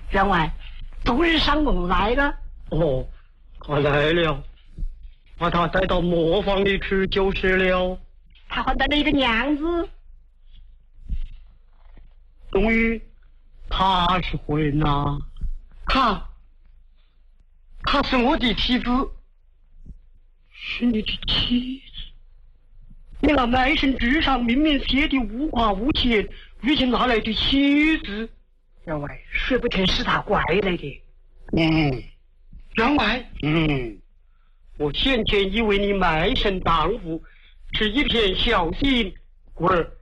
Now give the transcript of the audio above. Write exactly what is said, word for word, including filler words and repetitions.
员外，杜日上梦来了。 哦，他来了，把他带到磨坊里去就是了。 他还带了一个娘子。 终于，他是会呐，他，他是我的妻子。是你的妻子？你那卖身之上明明写的无挂无钱，如今哪来的妻子？ 员外，说不定是他拐来的。 嗯，员外，嗯，我先前以为你卖身当户是一片孝心，故而